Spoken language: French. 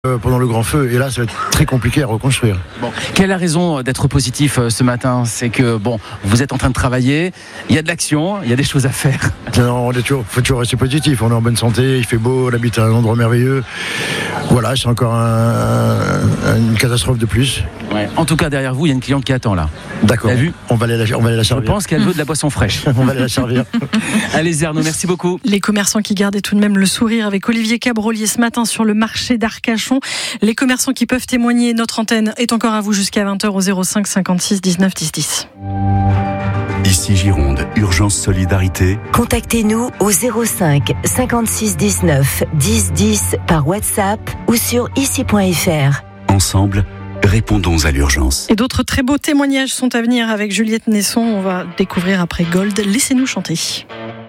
pendant le grand feu. Et là, ça va être très compliqué à reconstruire. Bon. Quelle est la raison d'être positif ce matin ? C'est que, vous êtes en train de travailler, il y a de l'action, il y a des choses à faire. Non, faut toujours rester positif. On est en bonne santé, il fait beau, on habite à un endroit merveilleux. Voilà, c'est encore une catastrophe de plus. Ouais. En tout cas, derrière vous, il y a une cliente qui attend là. D'accord, T'as vu ? on va aller la servir. Je pense qu'elle veut de la boisson fraîche. On va aller la servir. Allez Zerno, merci beaucoup. Les commerçants qui gardaient tout de même le sourire avec Olivier Cabrolier ce matin sur le marché d'Arcachon. Les commerçants qui peuvent témoigner, notre antenne est encore à vous jusqu'à 20h au 05 56 19 10 10. Ici Gironde, Urgence Solidarité. Contactez-nous au 05 56 19 10 10 par WhatsApp ou sur ici.fr. Ensemble, répondons à l'urgence. Et d'autres très beaux témoignages sont à venir avec Juliette Nesson. On va découvrir après Gold. Laissez-nous chanter.